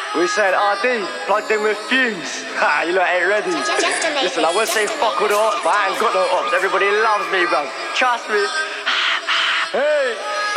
We said RD, plugged in with Fumes. Ha, you lot ain't ready. Listen, I won't say fuck all the ops, but I ain't got no ops. Everybody loves me, bro. Trust me. Hey.